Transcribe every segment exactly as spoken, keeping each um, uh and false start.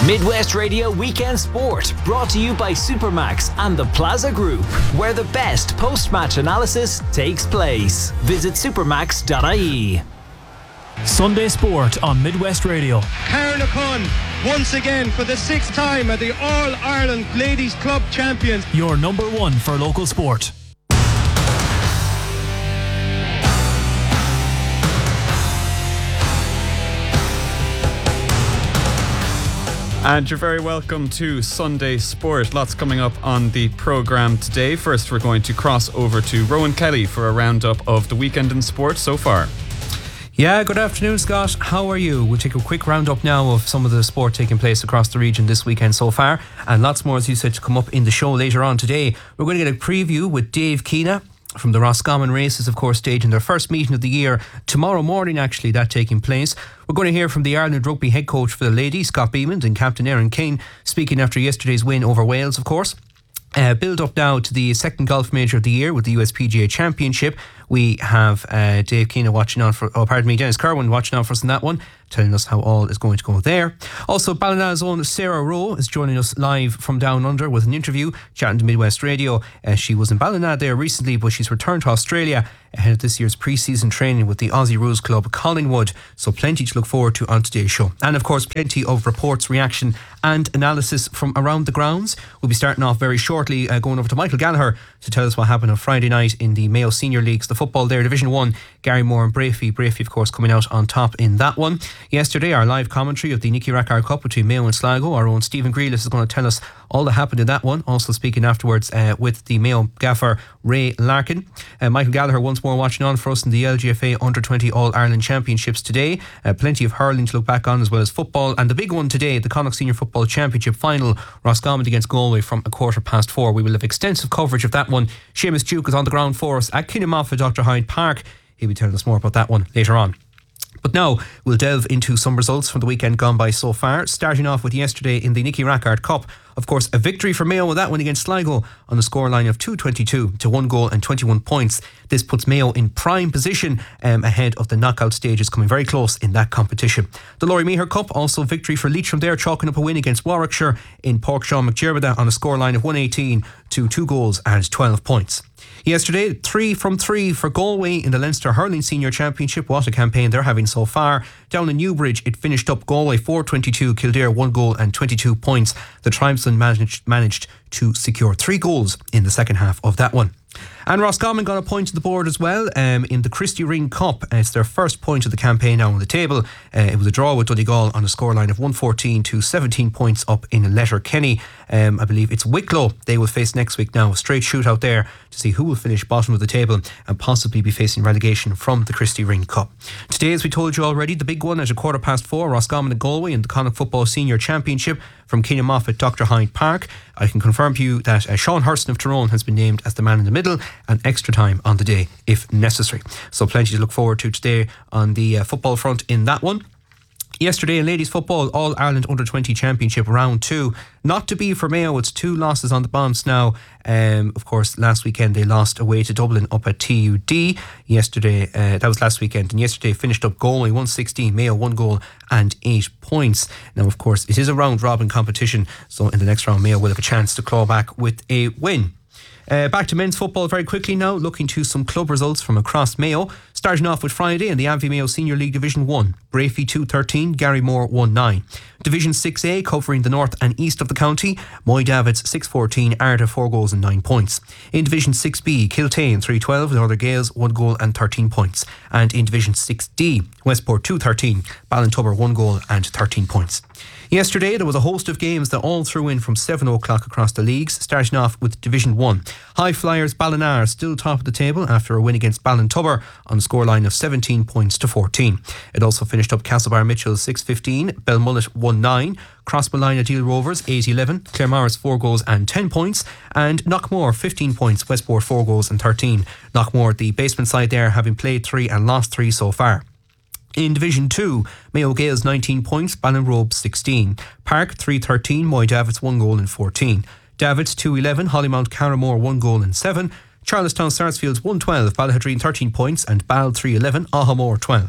Midwest Radio Weekend Sport, brought to you by Supermax and the Plaza Group, where the best post-match analysis takes place. Visit supermax dot I E. Sunday Sport on Midwest Radio. Carnacon, once again for the sixth time, are the All-Ireland Ladies Club champions. Your number one for local sport. And you're very welcome to Sunday Sport. Lots coming up on the programme today. First, we're going to cross over to Rowan Kelly for a roundup of the weekend in sport so far. Yeah, good afternoon, Scott. How are you? We'll take a quick roundup now of some of the sport taking place across the region this weekend so far, and lots more, as you said, to come up in the show later on today. We're going to get a preview with Dave Keena from the Roscommon Races, of course, staging their first meeting of the year tomorrow morning, actually, that taking place. We're going to hear from the Ireland Rugby head coach for the ladies, Scott Beamond, and Captain Aaron Kane, speaking after yesterday's win over Wales, of course. Uh, build up now to the second golf major of the year with the U S P G A Championship. We have uh, Dave Keena watching on for, oh pardon me, Dennis Kerwin watching on for us in that one, telling us how all is going to go there. Also, Ballina's own Sarah Rowe is joining us live from down under with an interview, chatting to Midwest Radio. Uh, she was in Ballina there recently, but she's returned to Australia ahead of this year's pre-season training with the Aussie Rules Club Collingwood. So plenty to look forward to on today's show. And of course, plenty of reports, reaction and analysis from around the grounds. We'll be starting off very shortly, uh, going over to Michael Gallagher to tell us what happened on Friday night in the Mayo Senior Leagues, the football there, Division one, Gary Moore and Brafey. Brafey, of course, coming out on top in that one. Yesterday, our live commentary of the Nicky Rackard Cup between Mayo and Sligo. Our own Stephen Grealis is going to tell us all that happened in that one. Also speaking afterwards uh, with the Mayo gaffer Ray Larkin. Uh, Michael Gallagher once more watching on for us in the L G F A Under twenty All-Ireland Championships today. Uh, plenty of hurling to look back on, as well as football. And the big one today, the Connacht Senior Football Championship final, Roscommon against Galway from a quarter past four. We will have extensive coverage of that one. Seamus Duke is on the ground for us at Kinnamouth at Doctor Hyde Park. He'll be telling us more about that one later on. But now we'll delve into some results from the weekend gone by so far, starting off with yesterday in the Nicky Rackard Cup. Of course, a victory for Mayo with that one against Sligo on the scoreline of two twenty-two to one goal and twenty-one points. This puts Mayo in prime position um, ahead of the knockout stages, coming very close in that competition. The Laurie Meagher Cup, also victory for Leitrim there, chalking up a win against Warwickshire in Porkshaw McDermott on a scoreline of one eighteen to two goals and twelve points. Yesterday, three from three for Galway in the Leinster Hurling Senior Championship. What a campaign they're having so far. Down in Newbridge, it finished up Galway four twenty-two, Kildare one goal and twenty-two points. The tribesmen managed, managed to secure three goals in the second half of that one. And Roscommon got a point to the board as well um, in the Christy Ring Cup. Uh, it's their first point of the campaign now on the table. Uh, it was a draw with Donegal on a scoreline of one fourteen to seventeen points up in Letterkenny. Um, I believe it's Wicklow they will face next week now. A straight shootout there to see who will finish bottom of the table and possibly be facing relegation from the Christy Ring Cup. Today, as we told you already, the big one at a quarter past four, Roscommon and Galway in the Connacht Football Senior Championship from Kinnamouth at Doctor Hyde Park. I can confirm to you that uh, Sean Hurston of Tyrone has been named as the man in the middle, and extra time on the day if necessary. So plenty to look forward to today on the uh, football front in that one. Yesterday in ladies football, All-Ireland Under twenty Championship round two. Not to be for Mayo, it's two losses on the bounce now. Um, of course, last weekend they lost away to Dublin up at T U D. Yesterday, uh, that was last weekend, and yesterday finished up Galway one sixteen, Mayo one goal and eight points. Now, of course, it is a round-robin competition, so in the next round, Mayo will have a chance to claw back with a win. Uh, back to men's football very quickly now, looking to some club results from across Mayo. Starting off with Friday in the Abbey Mayo Senior League Division one. Brafey two thirteen, Gary Moore one nine. Division six A, covering the north and east of the county, Moy Davids six fourteen, Arda four goals and nine points. In Division six B, Kiltane three twelve, Northern Gales one goal and thirteen points. And in Division six D, Westport two thirteen, Ballintubber one goal and thirteen points. Yesterday there was a host of games that all threw in from seven o'clock across the leagues, starting off with Division one. High Flyers Ballina still top of the table after a win against Ballintubber on a scoreline of seventeen points to fourteen. It also finished up Castlebar Mitchell six fifteen, Belmullet one nine, Crossmolina Deal Rovers eight eleven, Claremorris four goals and ten points, and Knockmore fifteen points, Westport four goals and thirteen. Knockmore, the basement side there, having played three and lost three so far. In Division two, Mayo Gales nineteen points, Ballinrobe sixteen. Park three thirteen, Moy Davids one goal and fourteen. Davids two eleven, Hollymount Carramore one goal and seven. Charlestown Sarsfields one twelve, Ballahadreen thirteen points, and Ball three eleven, Ahamore twelve.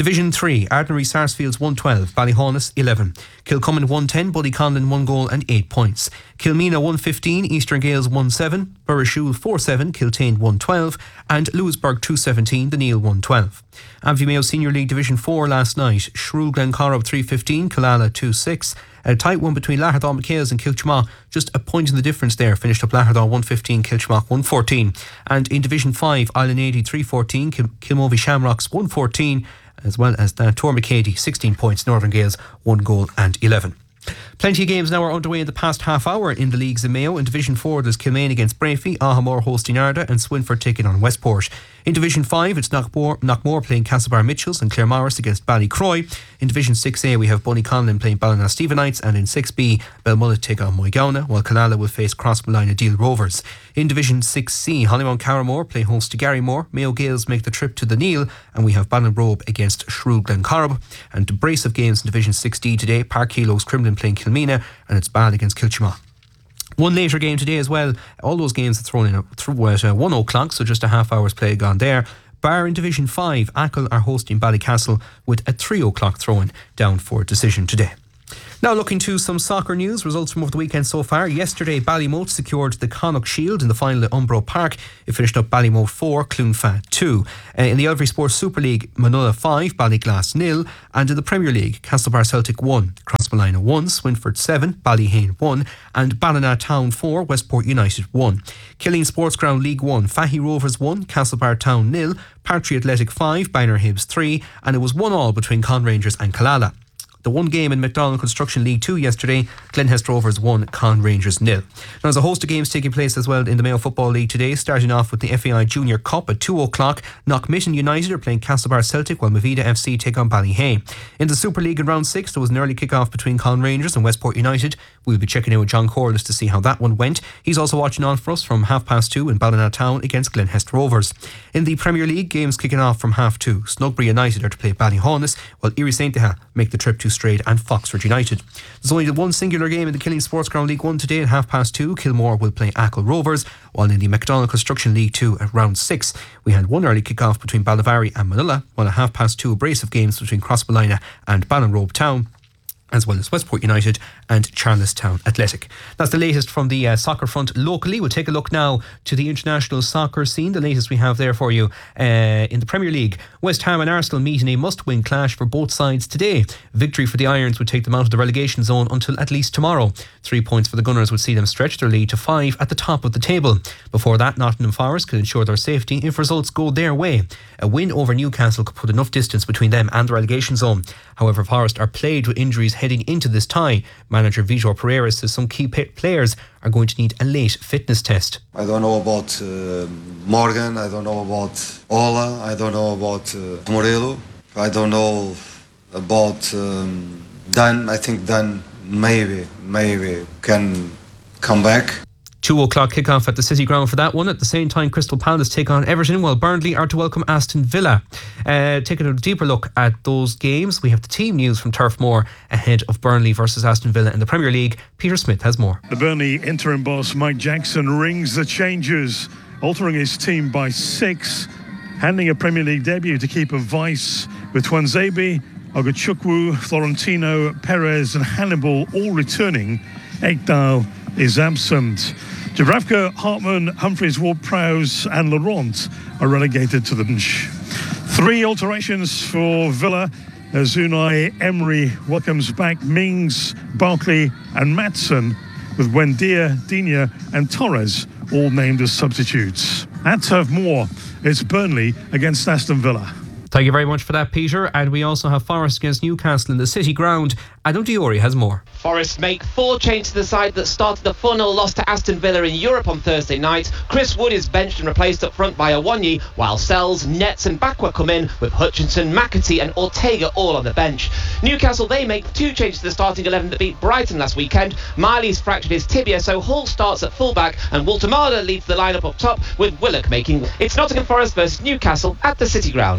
Division three, Ardnary Sarsfields one twelve, Ballyhaunis eleven. Kilcummin one ten, Ballyconlin one goal and eight points. Kilmena one fifteen, Eastern Gales one seven, Burrishoole four seven, Kiltane one twelve, and Lewisburg two seventeen, the Neil one twelve. Abbey Mayo Senior League Division four last night, Shrule Glencorrib three fifteen, Killala two six. A tight one between Lahardal McHale's and Kilchmagh, just a point in the difference there. Finished up Lahardal one fifteen, Kilchmagh one fourteen. And in Division five, Island eighty three fourteen, Kil- Kilmovie Shamrocks one fourteen, as well as that Tormacady sixteen points, Northern Gales one goal and eleven. Plenty of games now are underway in the past half hour in the leagues in Mayo. In Division four, there's Kilmaine against Brafey, Ahamore hosting Arda, and Swinford taking on Westport. In Division five, it's Knockmore, Knockmore playing Castlebar Mitchells and Claremorris against Ballycroy. In Division six A, we have Bunnyconlin playing Ballina Stephenites, and in six B, Belmullet take on Moygauna, while Killala will face Crossmolina Deal Rovers. In Division six C, Hollymount Carramore play host to Garrymore, Mayo Gales make the trip to the Neil, and we have Ballinrobe against Shrule Glencorrib. And a brace of games in Division six D today, Park Helo's Crimlin playing Kilmena, and it's Ball against Kilchmagh. One later game today as well. All those games are thrown in through at uh, one o'clock, so just a half hour's play gone there. Bar in Division five, Achill are hosting Ballycastle with a three o'clock throw-in down for decision today. Now looking to some soccer news, results from over the weekend so far. Yesterday, Ballymote secured the Connacht Shield in the final at Umbro Park. It finished up Ballymote four, Cloonfa two. Uh, in the Elvery Sports Super League, Manola five, Ballyglass nil. And in the Premier League, Castlebar Celtic one, Crossmolina one, Swinford seven, Ballyhane one, and Ballina Town four, Westport United one. Killeen Sports Ground League one, Fahy Rovers one, Castlebar Town nil, Partry Athletic five, Biner Hibs three, and it was one all between Con Rangers and Killala. The one game in McDonald Construction League two yesterday, Glenhest Rovers one, Con Rangers nil. Now there's a host of games taking place as well in the Mayo Football League today, starting off with the F A I Junior Cup at two o'clock. Knockmitten United are playing Castlebar Celtic, while Mavida F C take on Ballyhane. In the Super League in round six, there was an early kick-off between Con Rangers and Westport United. We'll be checking in with John Corliss to see how that one went. He's also watching on for us from half past two in Ballina Town against Glenhest Rovers. In the Premier League, games kicking off from half two. Snugbury United are to play Ballyhaunis, while Erie Saint Deha make the trip to Strayed and Foxford United. There's only the one singular game in the Killeen Sports Ground League one today at half past two. Kilmore will play Achill Rovers, while in the McDonald Construction League two at round six, we had one early kick-off between Ballyvary and Manila, while at half past two a brace of games between Crossmolina and Ballinrobe Town, as well as Westport United and Charlestown Athletic. That's the latest from the uh, soccer front locally. We'll take a look now to the international soccer scene. The latest we have there for you uh, in the Premier League. West Ham and Arsenal meet in a must-win clash for both sides today. Victory for the Irons would take them out of the relegation zone until at least tomorrow. Three points for the Gunners would see them stretch their lead to five at the top of the table. Before that, Nottingham Forest could ensure their safety if results go their way. A win over Newcastle could put enough distance between them and the relegation zone. However, Forest are plagued with injuries heading into this tie. Manager Vitor Pereira says some key players are going to need a late fitness test. I don't know about uh, Morgan, I don't know about Ola, I don't know about uh, Morello, I don't know about um, Dan. I think Dan maybe, maybe can come back. Two o'clock kickoff at the City Ground for that one. At the same time, Crystal Palace take on Everton, while Burnley are to welcome Aston Villa. Uh, taking a deeper look at those games, we have the team news from Turf Moor ahead of Burnley versus Aston Villa in the Premier League. Peter Smith has more. The Burnley interim boss Mike Jackson rings the changes, altering his team by six, handing a Premier League debut to keeper Vice, with Twanzebe, Ogachukwu, Florentino, Perez and Hannibal all returning. Ekdal is absent. Dubravka, Hartman, Humphreys, Ward-Prowse and Laurent are relegated to the bench. Three alterations for Villa as Unai Emery welcomes back Mings, Barkley and Maatsen, with Buendia, Digne and Torres all named as substitutes. At Turf Moor, it's Burnley against Aston Villa. Thank you very much for that, Peter. And we also have Forest against Newcastle in the City Ground. Adam Diori has more. Forest make four changes to the side that started the four nil loss to Aston Villa in Europe on Thursday night. Chris Wood is benched and replaced up front by Awonyi, while Sells, Nets and Bakwa come in, with Hutchinson, McAtee and Ortega all on the bench. Newcastle, they make two changes to the starting eleven that beat Brighton last weekend. Miley's fractured his tibia, so Hall starts at fullback and Walter leads the lineup up top, with Willock making. It's Nottingham Forest versus Newcastle at the City Ground. And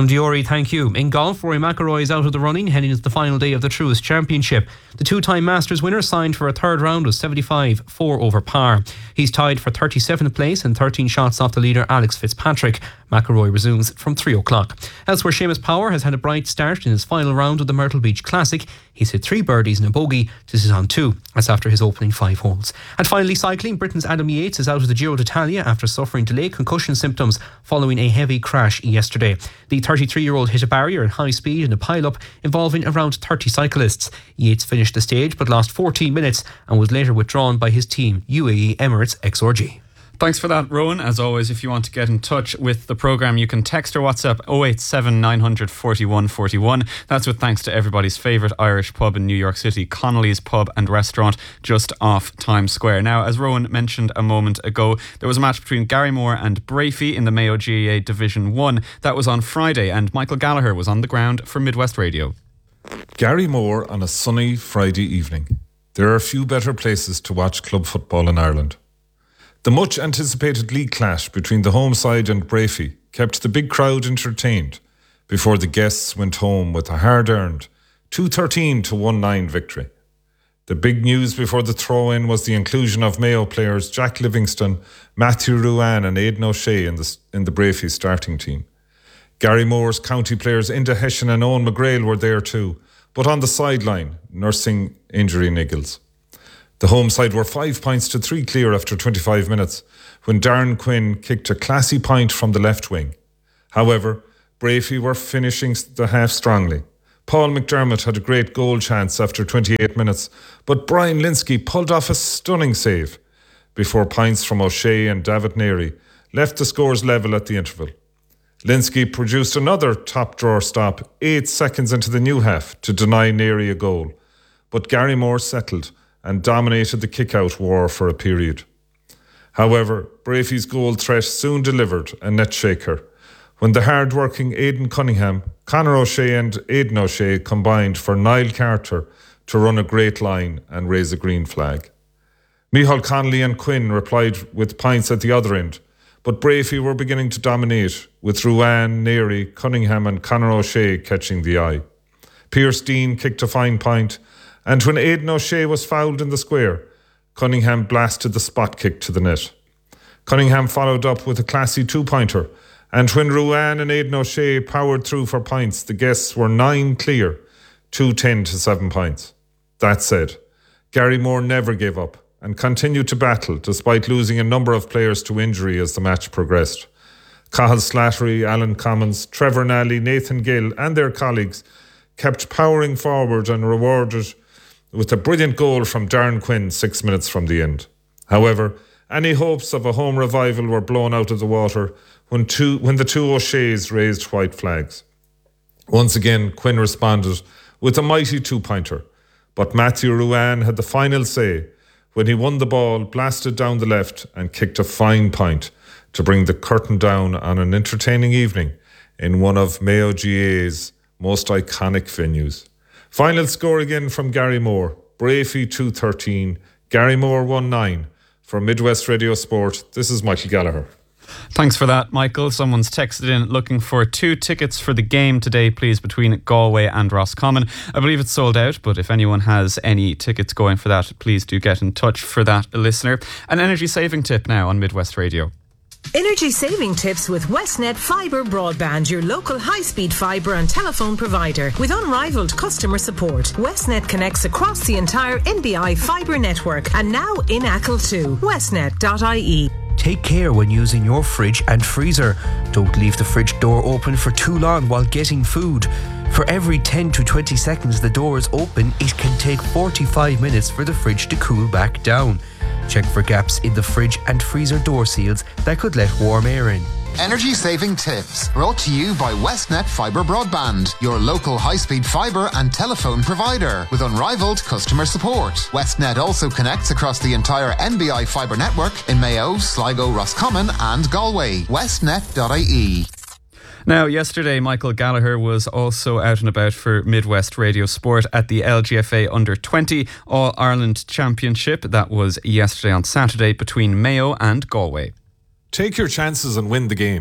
Callum Diori, thank you. In golf, Rory McIlroy is out of the running heading into the final day of the Truist Championship. The two-time Masters winner signed for a third round of seventy-five, four over par. He's tied for thirty-seventh place and thirteen shots off the leader Alex Fitzpatrick. McIlroy resumes from three o'clock. Elsewhere, Seamus Power has had a bright start in his final round of the Myrtle Beach Classic. He's hit three birdies and a bogey to sit on two. That's after his opening five holes. And finally, cycling, Britain's Adam Yates is out of the Giro d'Italia after suffering delayed concussion symptoms following a heavy crash yesterday. The thirty-three-year-old hit a barrier at high speed in a pile-up involving around thirty cyclists. Yates finished the stage but lost fourteen minutes and was later withdrawn by his team, U A E Emirates X R G. Thanks for that, Rowan. As always, if you want to get in touch with the programme, you can text or WhatsApp oh eight seven nine hundred forty-one forty-one. That's with thanks to everybody's favourite Irish pub in New York City, Connolly's Pub and Restaurant, just off Times Square. Now, as Rowan mentioned a moment ago, there was a match between Garrymore and Brafey in the Mayo G A A Division one. That was on Friday, and Michael Gallagher was on the ground for Midwest Radio. Garrymore on a sunny Friday evening. There are few better places to watch club football in Ireland. The much anticipated league clash between the home side and Brafey kept the big crowd entertained before the guests went home with a hard-earned two thirteen to one nine victory. The big news before the throw-in was the inclusion of Mayo players Jack Livingston, Matthew Ruane and Aidan O'Shea in the, in the Brafey starting team. Garrymore's county players Inda Hession and Owen McGrail were there too, but on the sideline, nursing injury niggles. The home side were five points to three clear after twenty-five minutes when Darren Quinn kicked a classy point from the left wing. However, Brafey were finishing the half strongly. Paul McDermott had a great goal chance after twenty-eight minutes, but Brian Linsky pulled off a stunning save before points from O'Shea and David Neary left the scores level at the interval. Linsky produced another top-drawer stop eight seconds into the new half to deny Neary a goal, but Garrymore settled and dominated the kick-out war for a period. However, Brafey's goal threat soon delivered a net shaker when the hard-working Aidan Cunningham, Conor O'Shea and Aidan O'Shea combined for Niall Carter to run a great line and raise a green flag. Micheál Connolly and Quinn replied with points at the other end, but Brafey were beginning to dominate, with Ruane, Neary, Cunningham and Conor O'Shea catching the eye. Pierce Dean kicked a fine point, and when Aidan O'Shea was fouled in the square, Cunningham blasted the spot kick to the net. Cunningham followed up with a classy two-pointer, and when Ruane and Aidan O'Shea powered through for points, the guests were nine clear, two ten to seven points. That said, Garrymore never gave up and continued to battle despite losing a number of players to injury as the match progressed. Cathal Slattery, Alan Commons, Trevor Nally, Nathan Gill and their colleagues kept powering forward and rewarded with a brilliant goal from Darren Quinn six minutes from the end. However, any hopes of a home revival were blown out of the water when, two, when the two O'Sheas raised white flags. Once again, Quinn responded with a mighty two-pointer, but Matthew Ruane had the final say when he won the ball, blasted down the left and kicked a fine point to bring the curtain down on an entertaining evening in one of Mayo G A A's most iconic venues. Final score again from Garrymore, Brafey two thirteen, Garrymore one nine. For Midwest Radio Sport, this is Michael Gallagher. Thanks for that, Michael. Someone's texted in looking for two tickets for the game today, please, between Galway and Roscommon. I believe it's sold out, but if anyone has any tickets going for that, please do get in touch for that, listener. An energy saving tip now on Midwest Radio. Energy saving tips with Westnet Fibre Broadband, your local high-speed fibre and telephone provider. With unrivaled customer support, Westnet connects across the entire N B I fibre network and now in Achill too. westnet dot I E. Take care when using your fridge and freezer. Don't leave the fridge door open for too long while getting food. For every ten to twenty seconds the door is open, it can take forty-five minutes for the fridge to cool back down. Check for gaps in the fridge and freezer door seals that could let warm air in. Energy saving tips brought to you by Westnet Fibre Broadband, your local high-speed fibre and telephone provider with unrivaled customer support. Westnet also connects across the entire N B I fibre network in Mayo, Sligo, Roscommon and Galway. westnet dot I E. Now, yesterday, Michael Gallagher was also out and about for Midwest Radio Sport at the L G F A Under twenty All-Ireland Championship. That was yesterday on Saturday between Mayo and Galway. Take your chances and win the game.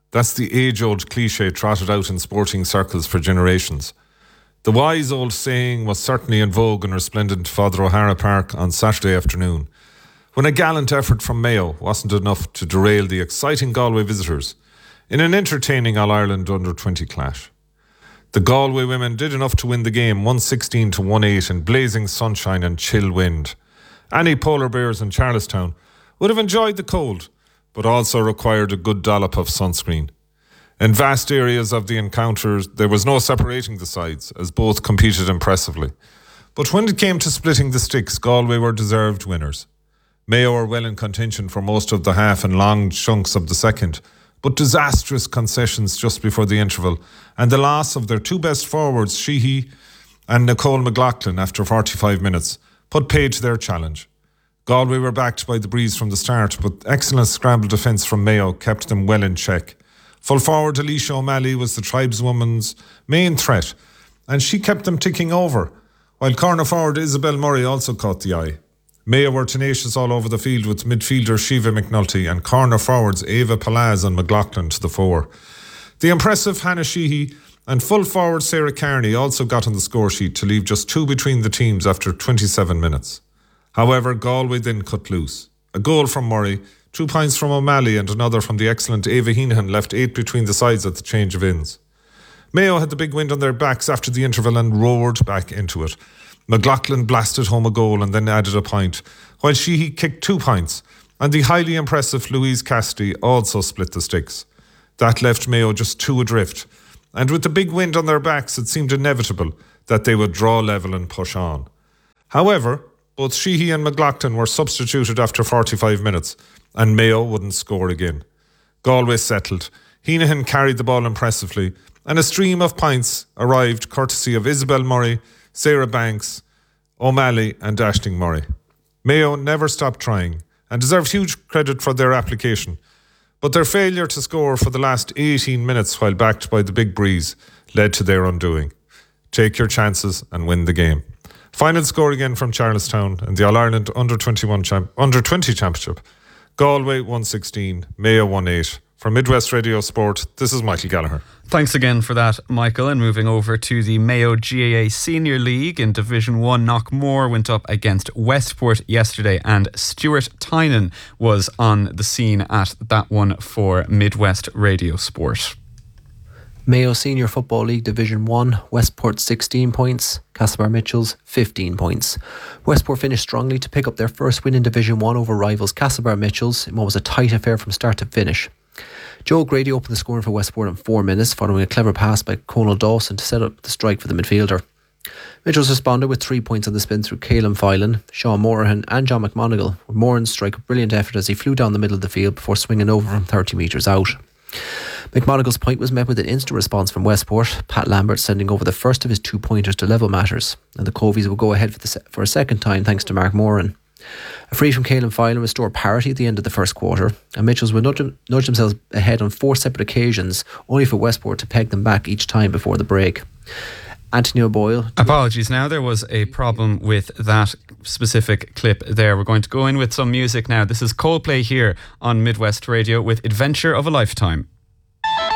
That's the age-old cliche trotted out in sporting circles for generations. The wise old saying was certainly in vogue in resplendent Father O'Hara Park on Saturday afternoon, when a gallant effort from Mayo wasn't enough to derail the exciting Galway visitors in an entertaining All-Ireland under twenty clash. The Galway women did enough to win the game one sixteen to one eight in blazing sunshine and chill wind. Any polar bears in Charlestown would have enjoyed the cold, but also required a good dollop of sunscreen. In vast areas of the encounters, there was no separating the sides, as both competed impressively. But when it came to splitting the sticks, Galway were deserved winners. Mayo were well in contention for most of the half and long chunks of the second, but disastrous concessions just before the interval, and the loss of their two best forwards, Sheehy and Nicole McLaughlin, after forty-five minutes, put paid to their challenge. Galway were backed by the breeze from the start, but excellent scramble defence from Mayo kept them well in check. Full forward Alicia O'Malley was the tribeswoman's main threat, and she kept them ticking over, while corner forward Isabel Murray also caught the eye. Mayo were tenacious all over the field with midfielder Shiva McNulty and corner forwards Ava Palaz and McLaughlin to the fore. The impressive Hannah Sheehy and full forward Sarah Carney also got on the score sheet to leave just two between the teams after twenty-seven minutes. However, Galway then cut loose. A goal from Murray, two points from O'Malley and another from the excellent Ava Heenan left eight between the sides at the change of ends. Mayo had the big wind on their backs after the interval and roared back into it. McLaughlin blasted home a goal and then added a point, while Sheehy kicked two points, and the highly impressive Louise Cassidy also split the sticks. That left Mayo just two adrift, and with the big wind on their backs it seemed inevitable that they would draw level and push on. However, both Sheehy and McLaughlin were substituted after forty-five minutes, and Mayo wouldn't score again. Galway settled, Heenan carried the ball impressively, and a stream of points arrived courtesy of Isabel Murray, Sarah Banks, O'Malley and Aisling Murray. Mayo never stopped trying and deserved huge credit for their application, but their failure to score for the last eighteen minutes while backed by the big breeze led to their undoing. Take your chances and win the game. Final score again from Charlestown in the All-Ireland under twenty-one champ- under twenty Championship. Galway one sixteen, Mayo one eight. From Midwest Radio Sport, this is Michael Gallagher. Thanks again for that, Michael. And moving over to the Mayo G A A Senior League in Division one, Knockmore went up against Westport yesterday, and Stuart Tynan was on the scene at that one for Midwest Radio Sport. Mayo Senior Football League Division one, Westport sixteen points, Castlebar Mitchells fifteen points. Westport finished strongly to pick up their first win in Division one over rivals Castlebar Mitchells in what was a tight affair from start to finish. Joe Grady opened the scoring for Westport in four minutes following a clever pass by Conal Dawson to set up the strike for the midfielder. Mitchells responded with three points on the spin through Caelan Phelan, Sean Morahan and John McMonigal, with Moran strike a brilliant effort as he flew down the middle of the field before swinging over from thirty metres out. McMonigal's point was met with an instant response from Westport, Pat Lambert sending over the first of his two pointers to level matters, and the Covies would go ahead for, the se- for a second time thanks to Mark Moran. A free from Caelan Phelan restored parity at the end of the first quarter, and Mitchells would nudge, nudge themselves ahead on four separate occasions, only for Westport to peg them back each time before the break. Anthony O'Boyle. Apologies now, there was a problem with that specific clip there. We're going to go in with some music now. This is Coldplay here on Midwest Radio with Adventure of a Lifetime.